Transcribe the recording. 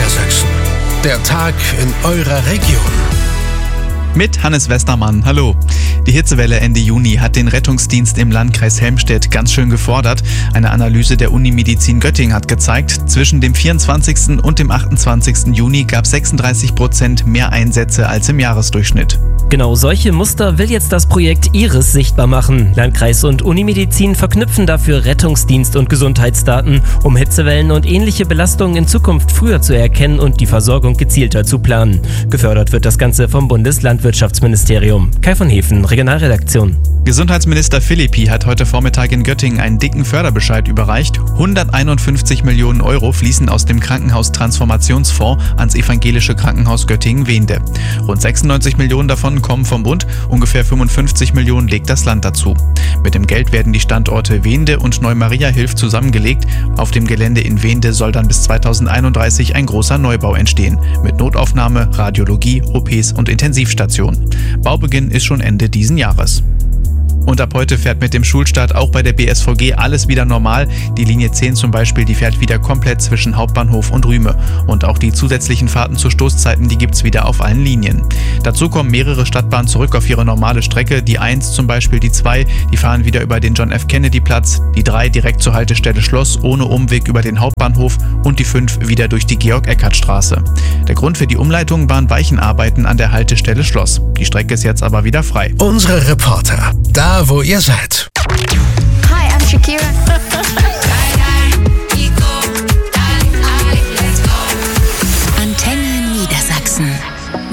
Niedersachsen. Der Tag in eurer Region. Mit Hannes Westermann, hallo. Die Hitzewelle Ende Juni hat den Rettungsdienst im Landkreis Helmstedt ganz schön gefordert. Eine Analyse der Unimedizin Göttingen hat gezeigt, zwischen dem 24. und dem 28. Juni gab es 36% mehr Einsätze als im Jahresdurchschnitt. Genau solche Muster will jetzt das Projekt IRIS sichtbar machen. Landkreis und Unimedizin verknüpfen dafür Rettungsdienst und Gesundheitsdaten, um Hitzewellen und ähnliche Belastungen in Zukunft früher zu erkennen und die Versorgung gezielter zu planen. Gefördert wird das Ganze vom Bundeslandwirtschaftsministerium. Kai von Hefen, Regionalredaktion. Gesundheitsminister Philippi hat heute Vormittag in Göttingen einen dicken Förderbescheid überreicht. 151 Millionen Euro fließen aus dem Krankenhaustransformationsfonds ans Evangelische Krankenhaus Göttingen-Wehnde. Rund 96 Millionen davon kommen vom Bund, ungefähr 55 Millionen legt das Land dazu. Mit dem Geld werden die Standorte Wehnde und Neu-Maria-Hilf zusammengelegt. Auf dem Gelände in Wehnde soll dann bis 2031 ein großer Neubau entstehen, mit Notaufnahme, Radiologie, OPs und Intensivstation. Baubeginn ist schon Ende diesen Jahres. Und ab heute fährt mit dem Schulstart auch bei der BSVG alles wieder normal. Die Linie 10 zum Beispiel, die fährt wieder komplett zwischen Hauptbahnhof und Rüme. Und auch die zusätzlichen Fahrten zu Stoßzeiten, die gibt's wieder auf allen Linien. Dazu kommen mehrere Stadtbahnen zurück auf ihre normale Strecke. Die 1 zum Beispiel, die 2, die fahren wieder über den John F. Kennedy Platz. Die 3 direkt zur Haltestelle Schloss, ohne Umweg über den Hauptbahnhof. Und die 5 wieder durch die Georg-Eckert-Straße. Der Grund für die Umleitung waren Weichenarbeiten an der Haltestelle Schloss. Die Strecke ist jetzt aber wieder frei. Unsere Reporter, da wo ihr seid.